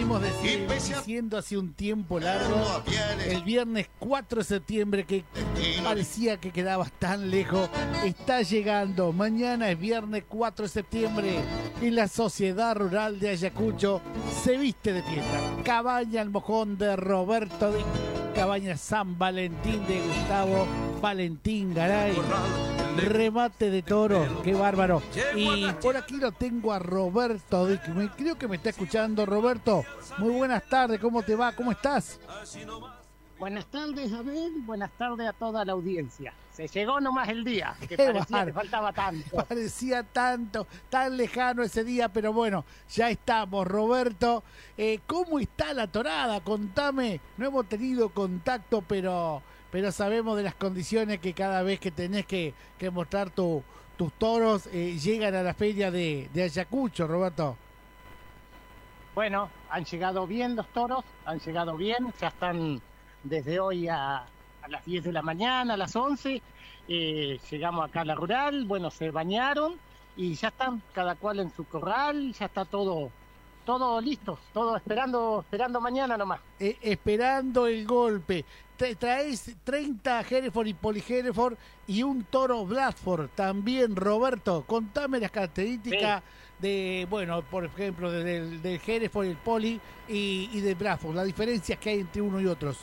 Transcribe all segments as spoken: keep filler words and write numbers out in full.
venimos deci- diciendo hace un tiempo largo, el viernes cuatro de septiembre, que parecía que quedaba tan lejos, está llegando. Mañana es viernes cuatro de septiembre y la Sociedad Rural de Ayacucho se viste de fiesta. Cabaña El Mojón de Roberto Dick, Cabaña San Valentín de Gustavo Valentín Garay, remate de toro, qué bárbaro. Y por aquí lo tengo a Roberto Dick, me, creo que me está escuchando. Roberto, muy buenas tardes, ¿cómo te va? ¿Cómo estás? Buenas tardes, Abel, buenas tardes a toda la audiencia. Se llegó nomás el día, que parecía que faltaba tanto. Parecía tanto, tan lejano ese día, pero bueno, ya estamos. Roberto, eh, ¿cómo está la torada? Contame, no hemos tenido contacto, pero pero sabemos de las condiciones que cada vez que tenés que, que mostrar tu, tus toros, eh, llegan a la feria de, de Ayacucho, Roberto. Bueno, han llegado bien los toros, han llegado bien, ya están desde hoy a, a las diez de la mañana, a las once, eh, llegamos acá a la rural, bueno, se bañaron y ya están cada cual en su corral, ya está todo todo listo, todo esperando esperando mañana nomás. Eh, esperando el golpe. Tra traes treinta Hereford y Poli Hereford y un toro Bradford también, Roberto. Contame las características sí. de, bueno, por ejemplo, de, del, del Hereford y el Poli y, y del Bradford, las diferencias que hay entre uno y otros.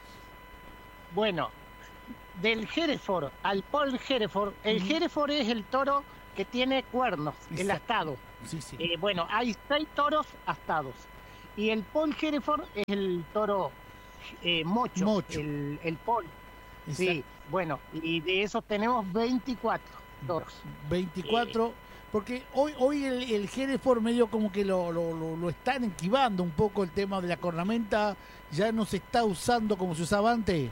Bueno, del Hereford al Paul Hereford, el mm. Hereford es el toro que tiene cuernos, exacto. El astado. Sí, sí. Eh, bueno, hay seis toros astados. Y el Paul Hereford es el toro eh, mocho, mocho, el, el Paul. Sí, bueno, y de esos tenemos veinticuatro toros. veinticuatro, eh, porque hoy hoy el, el Hereford medio como que lo, lo, lo, lo están esquivando un poco el tema de la cornamenta, ya no se está usando como se usaba antes.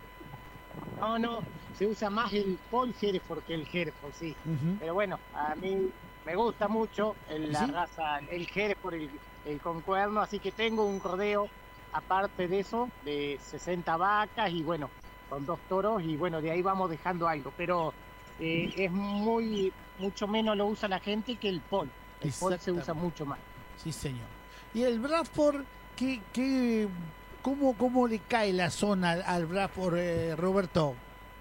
No, no, se usa más el Paul Hereford que el Hereford, sí. Uh-huh. Pero bueno, a mí me gusta mucho el, la ¿sí? raza, el Hereford, el, el con cuerno, así que tengo un rodeo, aparte de eso, de sesenta vacas y bueno, con dos toros y bueno, de ahí vamos dejando algo. Pero eh, es muy, mucho menos lo usa la gente que el Paul. El Paul se usa mucho más. Sí, señor. ¿Y el Bradford, qué, qué, cómo, cómo le cae la zona al, al Bradford, eh, Roberto?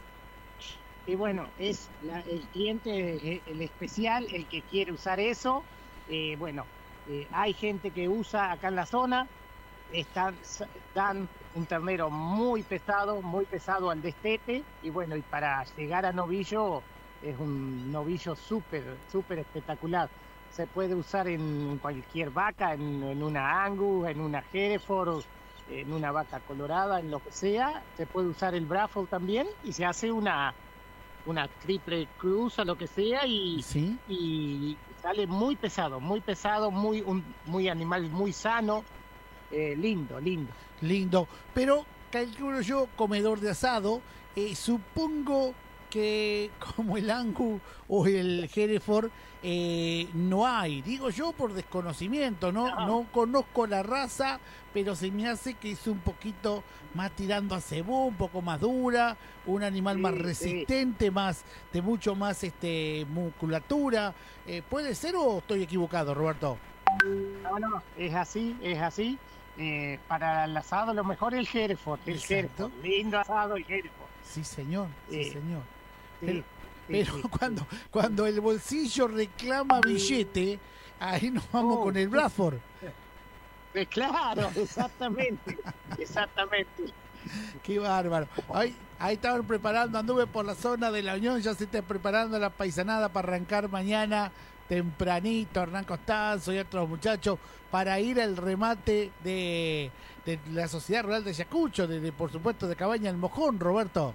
Y bueno, es la, el cliente, el especial, el que quiere usar eso. Eh, bueno, eh, hay gente que usa acá en la zona, están, dan un ternero muy pesado, muy pesado al destete, y bueno, y para llegar a novillo, es un novillo súper, súper espectacular. Se puede usar en cualquier vaca, en, en una Angus, en una Hereford, en una vaca colorada, en lo que sea. Se puede usar el Bradford también, y se hace una... una triple cruz o lo que sea y, ¿sí? y sale muy pesado, muy pesado, muy un muy animal muy sano, eh, lindo, lindo. Lindo, pero calculo yo, comedor de asado, eh, supongo que como el Angus o el Hereford eh, no hay, digo yo por desconocimiento, ¿no? no no conozco la raza, pero se me hace que es un poquito más tirando a cebú, un poco más dura, un animal sí, más resistente, sí. más de mucho más este musculatura. Eh, ¿puede ser o estoy equivocado, Roberto? No, no, es así, es así. Eh, para el asado lo mejor el Hereford, el Exacto. Hereford, lindo asado el Hereford. Sí, señor, sí, eh, señor. Sí, pero sí, pero sí, cuando, sí. cuando el bolsillo reclama billete, ahí nos vamos oh, con el Bradford. Eh, claro, exactamente, exactamente. Qué bárbaro. Ahí, ahí estaban preparando, anduve por la zona de la Unión, ya se está preparando la paisanada para arrancar mañana tempranito, Hernán Costanzo y otros muchachos, para ir al remate de, de la Sociedad Rural de Ayacucho, de, de, por supuesto de Cabaña El Mojón, Roberto.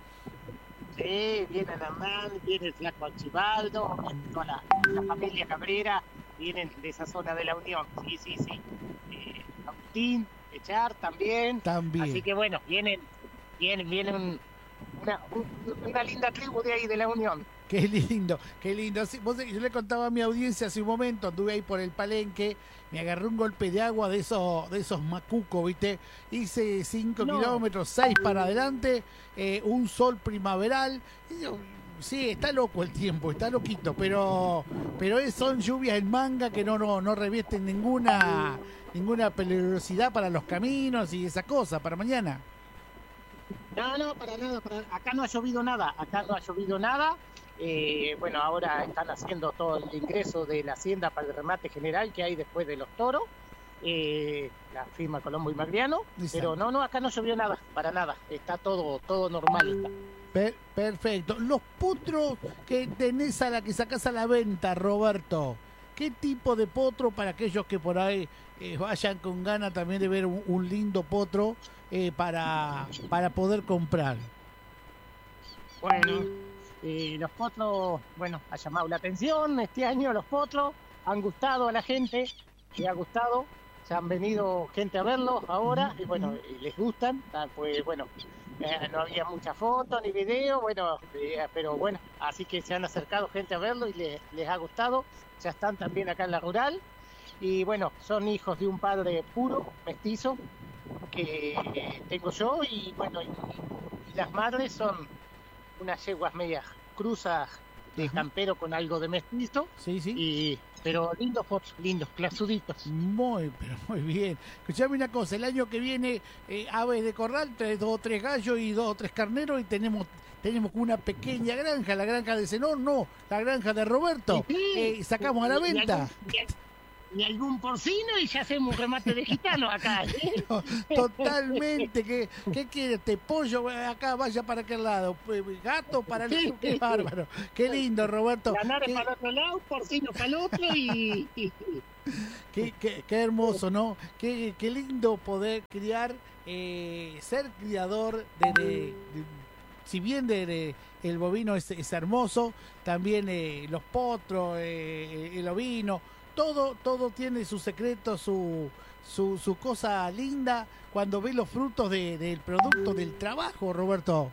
Sí, viene Hernán, viene el Flaco Archibaldo, con la, la familia Cabrera, vienen de esa zona de la Unión, sí, sí, sí. Eh, Agustín, Echar también. También. Así que bueno, vienen, vienen, vienen una, una linda tribu de ahí de la Unión. Qué lindo, qué lindo. Sí, vos, yo le contaba a mi audiencia hace un momento, anduve ahí por el Palenque, me agarré un golpe de agua de esos, de esos macucos, ¿viste? Hice cinco no. kilómetros, seis para adelante, eh, un sol primaveral. Y yo, sí, está loco el tiempo, está loquito, pero pero es, son lluvias en manga que no no no revierten ninguna ninguna peligrosidad para los caminos y esa cosa para mañana. No, no, para nada, para... acá no ha llovido nada, acá no ha llovido nada. Eh, bueno, ahora están haciendo todo el ingreso de la hacienda para el remate general que hay después de los toros, eh, la firma Colombo y Magriano, pero no, no, acá no llovió nada, para nada, está todo, todo normal. Está. Per- perfecto. Los potros que tenés a la que sacás a la venta, Roberto, ¿qué tipo de potro para aquellos que por ahí eh, vayan con ganas también de ver un, un lindo potro eh, para, para poder comprar? Bueno, eh, los potros, bueno, ha llamado la atención este año, los potros han gustado a la gente, le ha gustado, se han venido gente a verlos ahora y bueno, les gustan, pues bueno, eh, no había muchas fotos ni video, bueno, eh, pero bueno, así que se han acercado gente a verlo y les, les ha gustado, ya están también acá en la rural y bueno, son hijos de un padre puro, mestizo, que tengo yo y bueno, y, y las madres son unas yeguas medias cruzas de Ajá. campero con algo de mestizo, sí, sí. Y, pero lindos fotos, lindos, clasuditos. Muy, pero muy bien. Escuchame una cosa, el año que viene eh, aves de corral, tres, dos o tres gallos y dos o tres carneros y tenemos tenemos una pequeña granja, la granja de Zenón, no, la granja de Roberto, sí, sí. Eh, sacamos a la venta. Y, y, y algún porcino y ya hacemos un remate de gitano acá. ¿eh? Totalmente. ¿Qué, qué quieres? ¿Te pollo acá? Vaya para aquel lado. ¿Gato para el otro? Qué bárbaro. Qué lindo, Roberto. Ganar qué... para el otro lado, porcino para el otro y... qué, qué, qué hermoso, ¿no? Qué, qué lindo poder criar, eh, ser criador de... de, de si bien de, de, el bovino es, es hermoso, también eh, los potros, eh, el ovino... Todo, todo tiene su secreto, su, su, su cosa linda cuando ve los frutos de, del producto del trabajo, Roberto.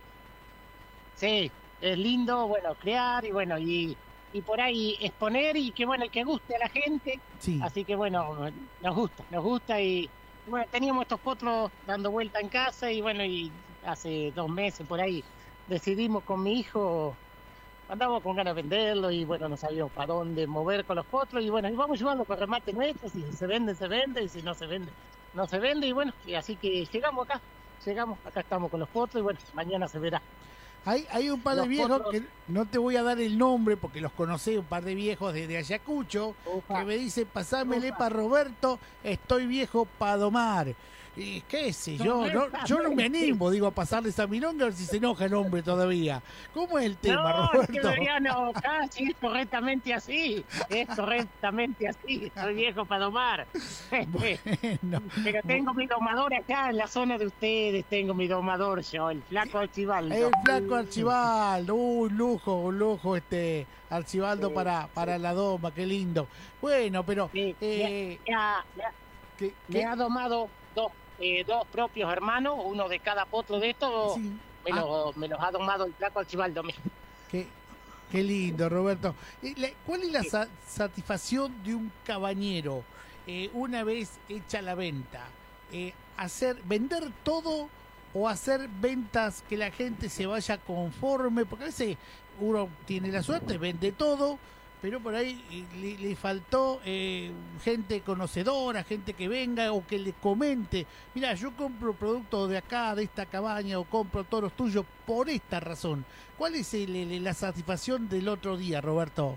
Sí, es lindo, bueno, crear y bueno, y, y por ahí exponer y que bueno, que guste a la gente. Sí. Así que bueno, nos gusta, nos gusta y bueno, teníamos estos potros dando vuelta en casa y bueno, y hace dos meses por ahí decidimos con mi hijo... Andamos con ganas de venderlo y bueno, no sabíamos para dónde mover con los potros y bueno, y vamos llevando con remate nuestro, si se vende, se vende, y si no se vende, no se vende y bueno, y así que llegamos acá, llegamos, acá estamos con los potros y bueno, mañana se verá. Hay, hay un par de los viejos potros... que no te voy a dar el nombre porque los conocí, un par de viejos de, de Ayacucho, Ufa. que me dicen, pasámele para Roberto, estoy viejo para domar. Y qué sé yo, no, yo no me animo, digo, a pasarles a milonga a ver si se enoja el hombre todavía. ¿Cómo es el tema, no, Roberto? Es que no, casi es correctamente así, es correctamente así, soy viejo para domar. Bueno, pero tengo mi domador acá en la zona de ustedes, tengo mi domador yo, el flaco Archibaldo. El flaco Archibaldo, un lujo, un lujo este Archibaldo sí, para, para sí. la doma, qué lindo. Bueno, pero... Sí, eh, me, ha, me, ha, ¿qué, me qué? ha domado dos. Eh, dos propios hermanos, uno de cada potro de estos, sí. me, ah. lo, me los ha domado el flaco Archibaldo. Qué, qué lindo, Roberto. ¿Cuál es la sí. sa satisfacción de un cabañero eh, una vez hecha la venta? Eh, hacer ¿Vender todo o hacer ventas que la gente se vaya conforme? Porque a veces uno tiene la suerte, vende todo, pero por ahí le, le faltó eh, gente conocedora, gente que venga o que le comente, mira, yo compro productos de acá, de esta cabaña, o compro toros tuyos por esta razón. ¿Cuál es el, el, la satisfacción del otro día, Roberto?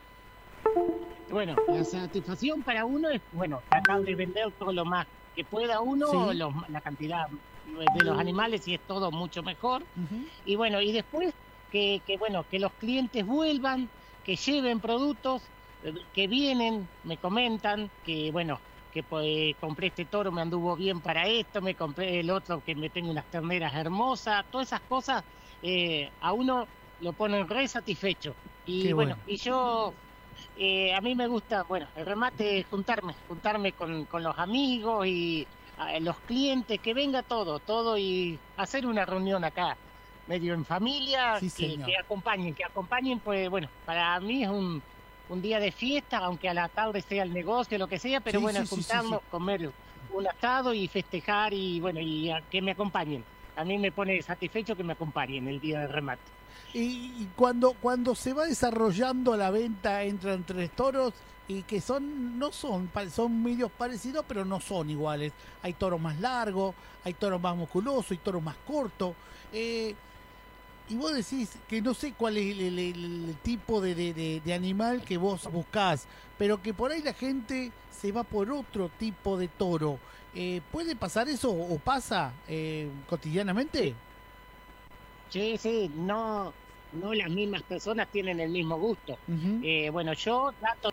Bueno, la satisfacción para uno es, bueno, tratar de vender todo lo más que pueda uno, sí. los, la cantidad de los animales, y es todo mucho mejor. Uh-huh. Y bueno, y después que, que, bueno, que los clientes vuelvan, que lleven productos, que vienen, me comentan que, bueno, que pues, compré este toro, me anduvo bien para esto, me compré el otro que me tengo unas terneras hermosas, todas esas cosas eh, a uno lo ponen re satisfecho. Y Qué bueno, bueno, y yo, eh, a mí me gusta, bueno, el remate, juntarme, juntarme con, con los amigos y a, los clientes, que venga todo, todo y hacer una reunión acá. Medio en familia, sí, que, que acompañen, que acompañen, pues bueno, para mí es un, un día de fiesta, aunque a la tarde sea el negocio, lo que sea, pero sí, bueno, sí, juntarnos, sí, sí. comer un asado y festejar y bueno, y a, que me acompañen. A mí me pone satisfecho que me acompañen el día del remate. Y, y cuando, cuando se va desarrollando la venta, entran tres toros, y que son no son son medios parecidos, pero no son iguales. Hay toros más largos, hay toros más musculosos, hay toros más cortos. Eh, y vos decís que no sé cuál es el, el, el tipo de, de, de, de animal que vos buscás, pero que por ahí la gente se va por otro tipo de toro. Eh, ¿Puede pasar eso o pasa eh, cotidianamente? Sí, sí, no, no las mismas personas tienen el mismo gusto. Uh-huh. Eh, bueno, yo trato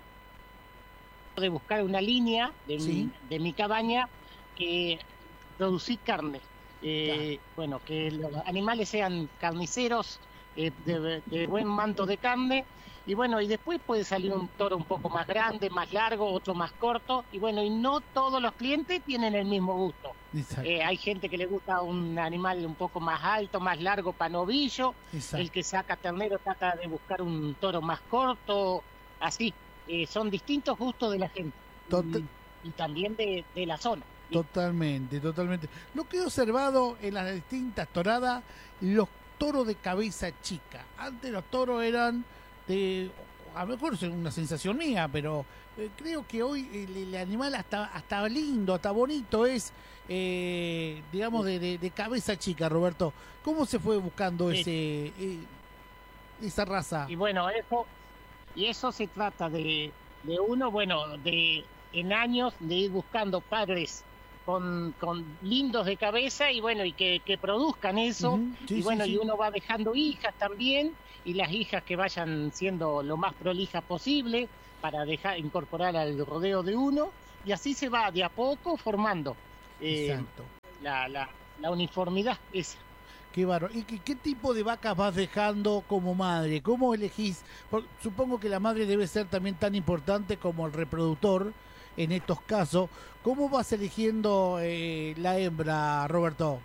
de buscar una línea de, ¿sí? mi, de mi cabaña que producir carne. Eh, claro. Bueno, que los animales sean carniceros, eh, de, de buen manto de carne. Y bueno, y después puede salir un toro un poco más grande, más largo, otro más corto. Y bueno, y no todos los clientes tienen el mismo gusto. Eh, hay gente que le gusta un animal un poco más alto, más largo para novillo. Exacto. El que saca ternero trata de buscar un toro más corto, así. Eh, son distintos gustos de la gente. Total. Y, y también de, de la zona. Totalmente, totalmente. Lo que he observado en las distintas toradas, los toros de cabeza chica. Antes los toros eran de, a lo mejor es una sensación mía, pero eh, creo que hoy el, el animal hasta hasta lindo, hasta bonito es, eh, digamos, de, de, de cabeza chica, Roberto. ¿Cómo se fue buscando sí. ese eh, esa raza? Y bueno, eso y eso se trata de, de uno, bueno, de en años de ir buscando padres con, con lindos de cabeza y bueno, y que, que produzcan eso. Uh-huh. Sí, y bueno, sí, sí. Y uno va dejando hijas también, y las hijas que vayan siendo lo más prolijas posible para dejar incorporar al rodeo de uno, y así se va de a poco formando eh, la, la, la uniformidad esa. Qué bárbaro. ¿Y qué, qué tipo de vacas vas dejando como madre? ¿Cómo elegís? Por, supongo que la madre debe ser también tan importante como el reproductor en estos casos. ¿Cómo vas eligiendo eh, la hembra, Roberto?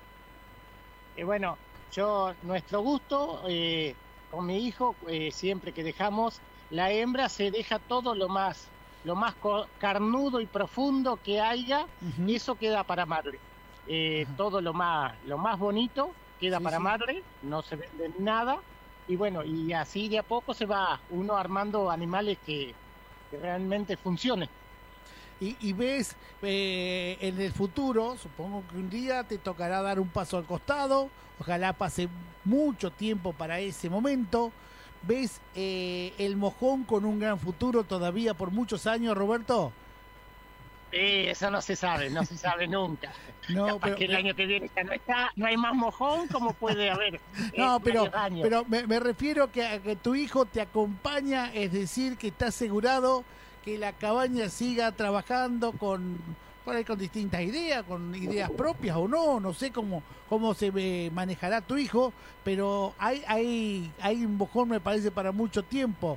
Eh, bueno, yo, nuestro gusto, eh, con mi hijo, eh, siempre que dejamos, la hembra se deja todo lo más, lo más carnudo y profundo que haya, uh-huh. Y eso queda para madre. Eh, uh-huh. Todo lo más, lo más bonito queda sí, para sí. madre, no se vende nada, y bueno, y así de a poco se va uno armando animales que, que realmente funcionen. Y, y ves eh, en el futuro, supongo que un día te tocará dar un paso al costado, ojalá pase mucho tiempo para ese momento. ¿Ves eh, el mojón con un gran futuro todavía por muchos años, Roberto? Eh, eso no se sabe, no se sabe nunca. No, pero, que el año que viene ya no está, no hay más mojón, como puede haber. No, eh, pero, pero me, me refiero que a que tu hijo te acompaña, es decir, que está asegurado que la cabaña siga trabajando con, por ahí con distintas ideas, con ideas propias o no, no sé cómo cómo se manejará tu hijo, pero hay hay hay un mojón, me parece, para mucho tiempo.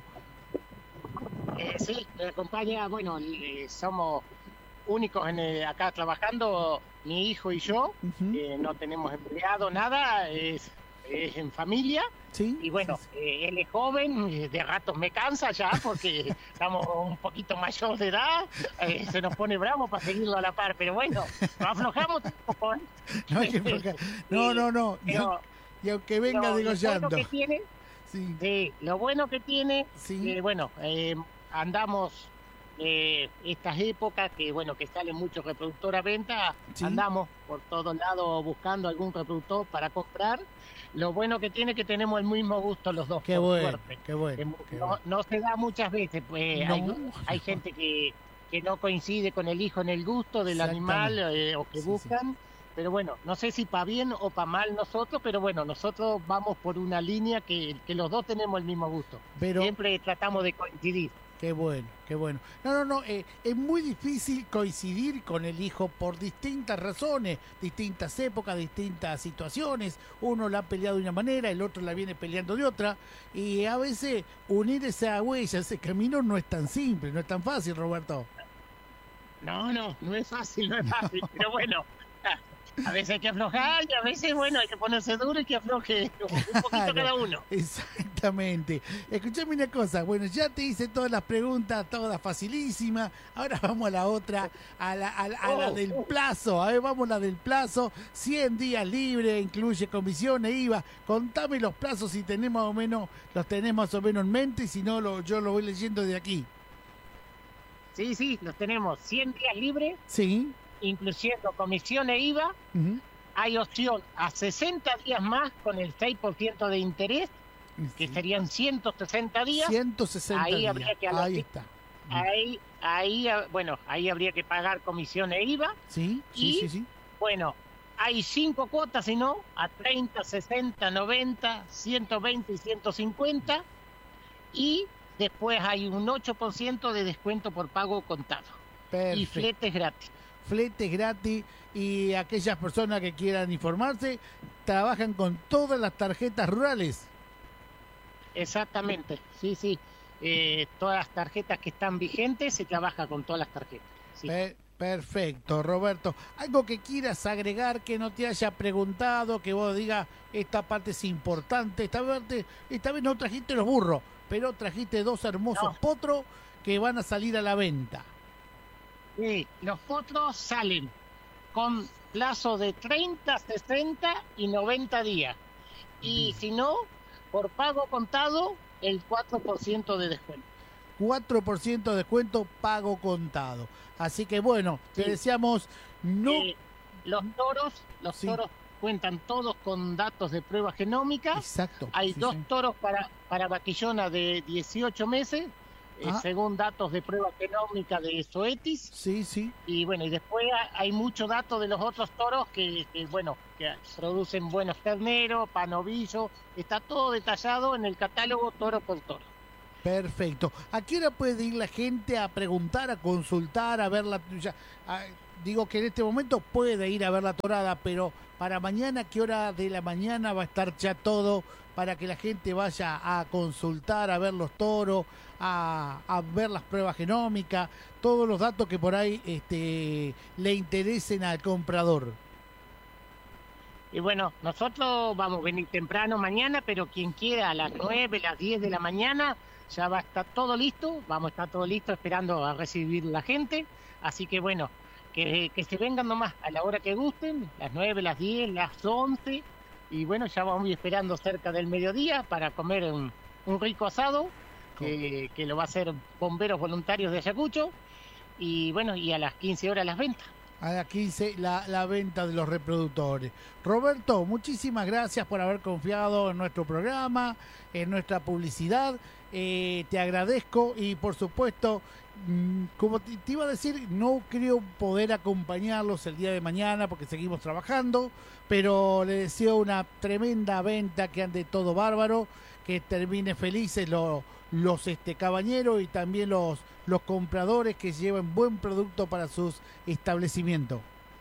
Eh, sí, me acompaña, bueno, eh, somos únicos en el, acá trabajando, mi hijo y yo, uh-huh. eh, no tenemos empleado, nada, es, es en familia. ¿Sí? Y bueno, sí, sí. Eh, él es joven, de ratos me cansa ya porque estamos un poquito mayor de edad, eh, se nos pone bravo para seguirlo a la par, pero bueno, nos aflojamos un poco. ¿Eh? No, hay que aflojar. no, no, no, pero, y aunque venga degollando. Lo bueno que tiene, sí. Sí, lo bueno que tiene, sí. eh, bueno, eh, andamos eh, estas épocas que bueno que salen muchos reproductores a venta, sí. Andamos por todos lados buscando algún reproductor para comprar. Lo bueno que tiene es que tenemos el mismo gusto los dos. Qué bueno, suerte. Qué bueno. No, qué no, bueno. no se da muchas veces, pues no. hay, hay gente que, que no coincide con el hijo en el gusto del animal eh, o que sí, buscan, sí. Pero bueno, no sé si para bien o para mal nosotros, pero bueno, nosotros vamos por una línea que, que los dos tenemos el mismo gusto. Pero siempre tratamos de coincidir. Qué bueno, qué bueno. No, no, no, eh, es muy difícil coincidir con el hijo por distintas razones, distintas épocas, distintas situaciones. Uno la ha peleado de una manera, el otro la viene peleando de otra. Y a veces unir esa huella, ese camino no es tan simple, no es tan fácil, Roberto. No, no, no es fácil, no es fácil, pero bueno. A veces hay que aflojar y a veces, bueno, hay que ponerse duro y que afloje un poquito claro, cada uno. Exactamente. Escuchame una cosa, bueno, ya te hice todas las preguntas, todas facilísimas. Ahora vamos a la otra, a la, a, la, a la del plazo. A ver, vamos a la del plazo. cien días libre, incluye comisión e I V A. Contame los plazos si tenemos más o menos, los tenemos más o menos en mente y si no, lo, yo lo voy leyendo de aquí. Sí, sí, los tenemos cien días libres, Sí. incluyendo comisión e IVA. Uh-huh. Hay opción a sesenta días más con el seis por ciento de interés, que Sí. serían ciento sesenta días. ciento sesenta Ahí días. habría que Ahí aloci- está. Ahí, ahí, ah, bueno, ahí habría que pagar comisión e IVA. Sí, sí, Y- sí, sí. Bueno, hay cinco cuotas, si no, a treinta, sesenta, noventa, ciento veinte y ciento cincuenta. Y después hay un ocho por ciento de descuento por pago contado. Y Perfecto. fletes gratis. Fletes gratis, y aquellas personas que quieran informarse trabajan con todas las tarjetas rurales. Exactamente, sí, sí. Eh, todas las tarjetas que están vigentes se trabaja con todas las tarjetas. Sí. Pe- perfecto, Roberto. ¿Algo que quieras agregar que no te haya preguntado, que vos digas esta parte es importante? Esta vez, esta vez no trajiste los burros, pero trajiste dos hermosos No. potros que van a salir a la venta. Sí, los potros salen con plazo de treinta, sesenta y noventa días. Y Bien. si no, por pago contado, el cuatro por ciento de descuento. cuatro por ciento de descuento pago contado. Así que bueno, te Sí. deseamos no... Eh, los toros, los Sí. toros cuentan todos con datos de prueba genómica. Exacto. Hay sí, dos sí. toros para, para vaquillona de dieciocho meses, eh, Ah. según datos de prueba genómica de Zoetis. Sí, sí. Y bueno, y después ha- hay mucho dato de los otros toros que, que, bueno, que producen buenos terneros, panovillo. Está todo detallado en el catálogo toro por toro. Perfecto. ¿A qué hora puede ir la gente a preguntar, a consultar, a ver la tuya? Ah, digo que en este momento puede ir a ver la torada, pero para mañana, ¿qué hora de la mañana va a estar ya todo para que la gente vaya a consultar, a ver los toros, a, a ver las pruebas genómicas, todos los datos que por ahí este, le interesen al comprador? Y bueno, nosotros vamos a venir temprano mañana, pero quien quiera a las nueve, las diez de la mañana, ya va a estar todo listo, vamos a estar todo listo esperando a recibir la gente. Así que bueno, que, que se vengan nomás a la hora que gusten, las nueve, las diez, las once. Y bueno, ya vamos a ir esperando cerca del mediodía para comer un, un rico asado, que, que lo va a hacer Bomberos Voluntarios de Ayacucho. Y bueno, y a las quince horas las ventas. A las quince la, la venta de los reproductores. Roberto, muchísimas gracias por haber confiado en nuestro programa, en nuestra publicidad. Eh, te agradezco y por supuesto, mmm, como te, te iba a decir, no creo poder acompañarlos el día de mañana porque seguimos trabajando, pero le deseo una tremenda venta, que ande todo bárbaro, que termine felices los, los este, cabañeros y también los los compradores que lleven buen producto para sus establecimientos.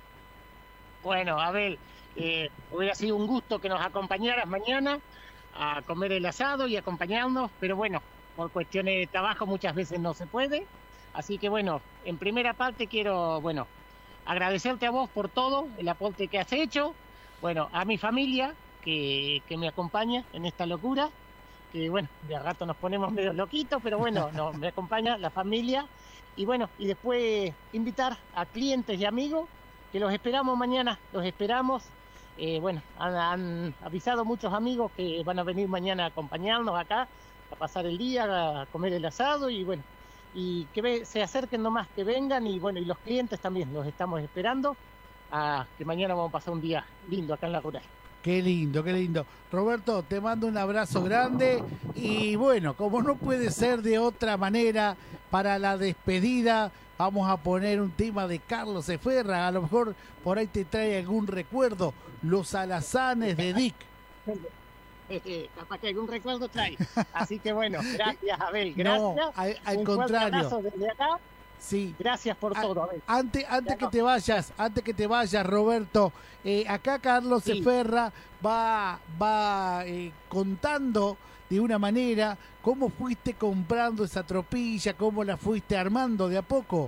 Bueno, Abel, eh, hubiera sido un gusto que nos acompañaras mañana a comer el asado y acompañarnos, pero bueno, por cuestiones de trabajo muchas veces no se puede. Así que bueno, en primera parte quiero, bueno, agradecerte a vos por todo el aporte que has hecho, bueno, a mi familia que, que me acompaña en esta locura, que bueno, de a rato nos ponemos medio loquitos, pero bueno, no, me acompaña la familia. Y bueno, y después invitar a clientes y amigos, que los esperamos mañana, los esperamos. Eh, bueno, han, han avisado muchos amigos que van a venir mañana a acompañarnos acá, a pasar el día, a comer el asado, y bueno, y que ve, se acerquen nomás, que vengan, y bueno, y los clientes también, los estamos esperando, a que mañana vamos a pasar un día lindo acá en la rural. Qué lindo, qué lindo. Roberto, te mando un abrazo grande y bueno, como no puede ser de otra manera, para la despedida vamos a poner un tema de Carlos Seferra. A lo mejor por ahí te trae algún recuerdo, Los Alazanes de Dick. Eh, capaz que algún recuerdo trae. Así que bueno, gracias Abel, gracias. No, al, al un contrario. abrazo desde acá. Sí. Gracias por A, todo, Abel. Antes, antes que te vayas, antes que te vayas, Roberto, eh, acá Carlos Sí. Seferra va, va eh, contando de una manera cómo fuiste comprando esa tropilla, cómo la fuiste armando de a poco.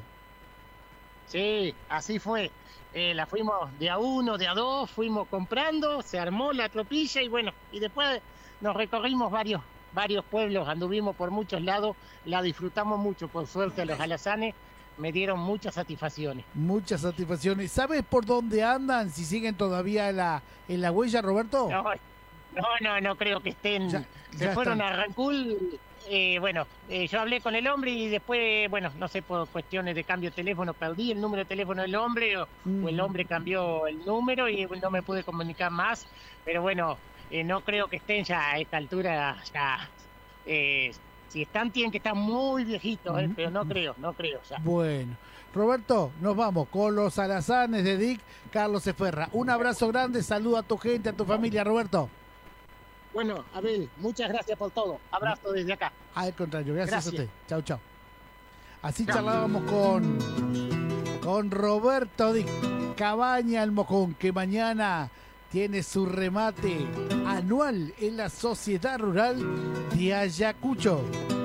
Sí, así fue. Eh, la fuimos de a uno, de a dos, fuimos comprando, se armó la tropilla y bueno, y después nos recorrimos varios varios pueblos, anduvimos por muchos lados, la disfrutamos mucho, por suerte los alazanes me dieron muchas satisfacciones. Muchas satisfacciones. ¿Sabes por dónde andan? Si siguen todavía en la, en la huella, Roberto. No, no, no, no creo que estén. Ya- se ya fueron están. a Rancul eh, bueno, eh, yo hablé con el hombre y después, bueno, no sé, por cuestiones de cambio de teléfono, perdí el número de teléfono del hombre o, mm. o el hombre cambió el número y no me pude comunicar más. Pero bueno, eh, no creo que estén ya a esta altura, ya, eh, si están tienen que estar muy viejitos, eh, pero no creo, no creo ya. Bueno. Roberto, nos vamos con los alazanes de Dick Carlos Esferra. Un abrazo grande, saludo a tu gente, a tu familia, Roberto. Bueno, Abel, muchas gracias por todo. Abrazo desde acá. Al contrario, gracias, gracias. a usted. Chau, chau. Así chau. charlábamos con, con Roberto Dick Cabaña El Mojón, que mañana tiene su remate anual en la Sociedad Rural de Ayacucho.